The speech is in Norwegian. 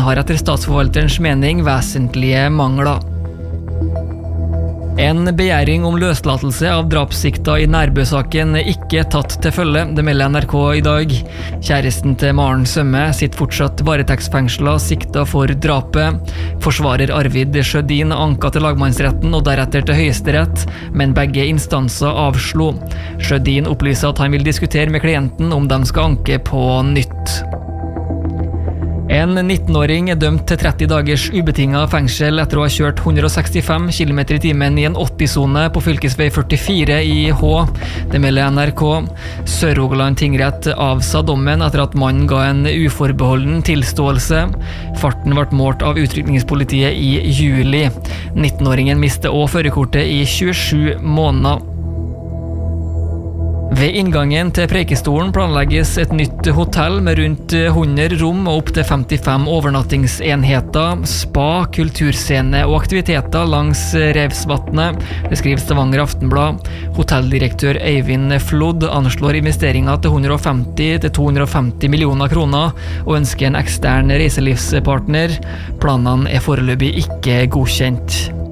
har etter statsforvalterens mening vesentlige mangler. En begjæring om løslatelse av drapssikta i Nærbø-saken ikke tatt til følge, det melder NRK i dag. Kjæresten til Maren Sømme sitter fortsatt varetektsfengslet sikta for drapet. Forsvarer Arvid Sjødin anka til lagmannsretten og deretter til Høyesterett, men begge instanser avslo. Sjødin opplyser at han vil diskutere med klienten om de skal anke på nytt. En 19-åring er dømt til 30 dagers ubetinget fengsel etter å ha kjørt 165 km i timen i en 80-zone på fylkesvei 44 i Hå. Det melder NRK. Sør-Rogaland tingrett avsa dommen etter at mannen ga en uforbeholden tilståelse. Farten ble målt av utrykningspolitiet i juli. 19-åringen mistet også førerkortet i 27 måneder. Ved inngangen til Preikestolen planlegges et nytt hotell med rundt 100 rom og opp til 55 overnattingsenheter, spa, kulturscene og aktiviteter langs Revsvatnet. Det skriver Stavanger Aftenblad. Hotelldirektør Eivind Flodd anslår investeringer til 150–250 millioner kroner og ønsker en ekstern reiselivspartner. Planene er foreløpig ikke godkjent.